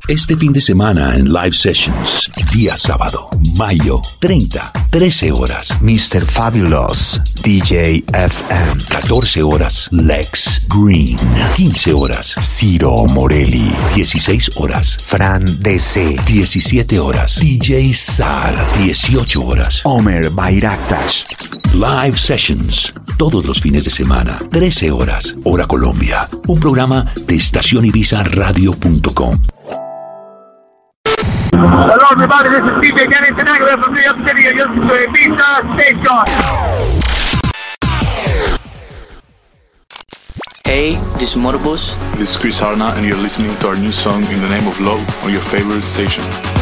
Este fin de semana en Live Sessions, día sábado, mayo 30, 13 horas, Mr. Fabulous, DJ FM. 14 horas, Lex Green. 15 horas, Ciro Morelli. 16 horas, Fran DC. 17 horas, DJ Sar. 18 horas, Omer Bayraktas. Live Sessions, todos los fines de semana, 13 horas, hora Colombia. Un programa de estacionibizaradio.com. Hello everybody, this is DJ Danny Tenaglia from New York City. You're listening to Ibiza Station. Hey, this is Morbus. This is Chris Harna, and you're listening to our new song, In the Name of Love, on your favorite station.